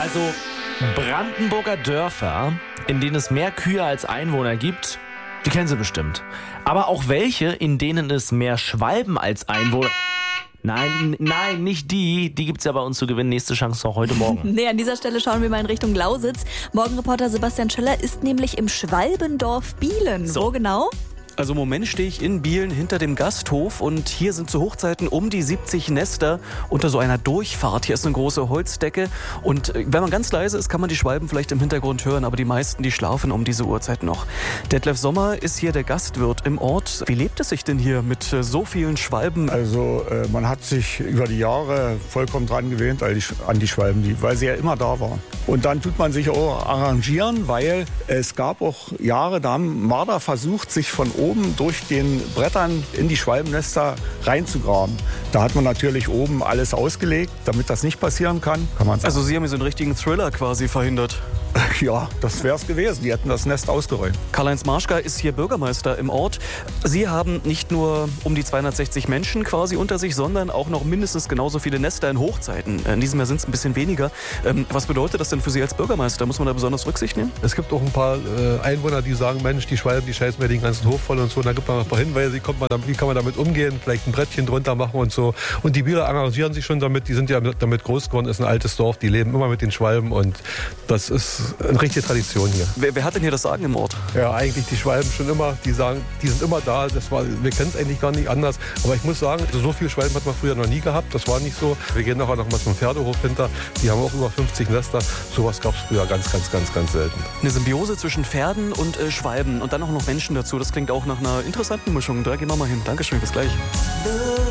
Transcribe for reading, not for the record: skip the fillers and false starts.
Also Brandenburger Dörfer, in denen es mehr Kühe als Einwohner gibt, die kennen Sie bestimmt. Aber auch welche, in denen es mehr Schwalben als Einwohner... Nein, nicht die. Die gibt's ja bei uns zu gewinnen. Nächste Chance noch heute Morgen. Nee, an dieser Stelle schauen wir mal in Richtung Lausitz. Morgenreporter Sebastian Schöller ist nämlich im Schwalbendorf Bielen. So. Wo genau? Also im Moment stehe ich in Bielen hinter dem Gasthof und hier sind zu Hochzeiten um die 70 Nester unter so einer Durchfahrt. Hier ist eine große Holzdecke und wenn man ganz leise ist, kann man die Schwalben vielleicht im Hintergrund hören, aber die meisten, die schlafen um diese Uhrzeit noch. Detlef Sommer ist hier der Gastwirt im Ort. Wie lebt es sich denn hier mit so vielen Schwalben? Also man hat sich über die Jahre vollkommen dran gewöhnt an die Schwalben, weil sie ja immer da waren. Und dann tut man sich auch arrangieren, weil es gab auch Jahre, da haben Marder versucht, sich von oben durch den Brettern in die Schwalbennester reinzugraben. Da hat man natürlich oben alles ausgelegt, damit das nicht passieren kann man sagen. Also Sie haben hier so einen richtigen Thriller quasi verhindert. Ja, das wäre es gewesen. Die hätten das Nest ausgeräumt. Karl-Heinz Marschka ist hier Bürgermeister im Ort. Sie haben nicht nur um die 260 Menschen quasi unter sich, sondern auch noch mindestens genauso viele Nester in Hochzeiten. In diesem Jahr sind es ein bisschen weniger. Was bedeutet das denn für Sie als Bürgermeister? Muss man da besonders Rücksicht nehmen? Es gibt auch ein paar Einwohner, die sagen, Mensch, die Schwalben, die scheißen mir den ganzen Hof voll und so. Und da gibt man noch ein paar Hinweise, wie kann man damit umgehen, vielleicht ein Brettchen drunter machen und so. Und die Bieler arrangieren sich schon damit, die sind ja damit groß geworden, ist ein altes Dorf, die leben immer mit den Schwalben und das ist eine richtige Tradition hier. Wer hat denn hier das Sagen im Ort? Ja, eigentlich die Schwalben schon immer, die sagen, die sind immer da, wir kennen es eigentlich gar nicht anders. Aber ich muss sagen, so viele Schwalben hat man früher noch nie gehabt, das war nicht so. Wir gehen nachher noch mal zum Pferdehof hinter, die haben auch über 50 Nester. Sowas gab es früher ganz selten. Eine Symbiose zwischen Pferden und Schwalben und dann auch noch Menschen dazu. Das klingt auch nach einer interessanten Mischung. Da gehen wir mal hin. Dankeschön, bis gleich.